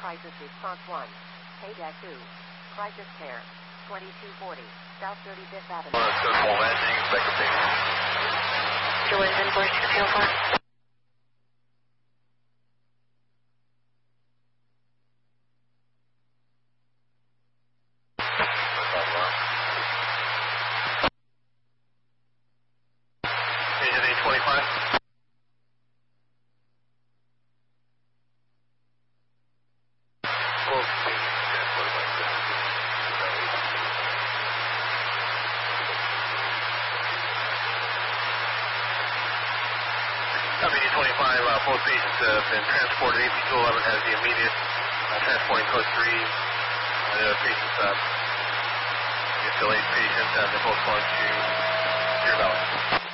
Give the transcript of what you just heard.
Crisis Response 1. Paydeck 2. Crisis Care. 2240. South 35th Avenue. Successful landing. Second patient. Join 104605. Agent 825. Both patients have been transported. AP211 has the immediate transporting code 3. The other patients, the delayed patients, and they're both going to Deer Valley.